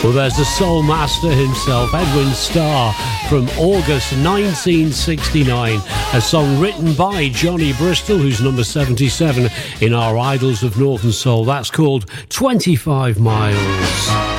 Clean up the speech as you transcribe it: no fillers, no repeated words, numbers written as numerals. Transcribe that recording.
Well, there's the soul master himself, Edwin Starr, from August 1969. A song written by Johnny Bristol, who's number 77 in our Idols of Northern Soul. That's called 25 Miles.